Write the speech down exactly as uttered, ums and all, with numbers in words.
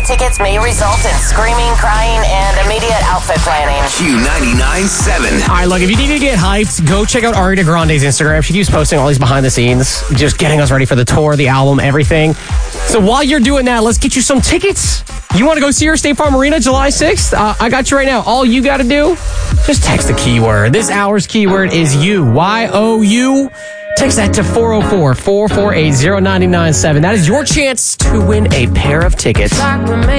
tickets may result in screaming, crying, and immediate outfit planning. Q ninety-nine point seven. All right, look, if you need to get hyped, go check out Ariana Grande's Instagram. She keeps posting all these behind the scenes, just getting us ready for the tour, the album, everything. So while you're doing that, let's get you some tickets. You want to go see her, State Farm Arena, July sixth? Uh, I got you right now. All you got to do, just text the keyword. This hour's keyword is you, Y O U. Text that to four oh four, four four eight, oh nine nine seven. That is your chance to win a pair of tickets.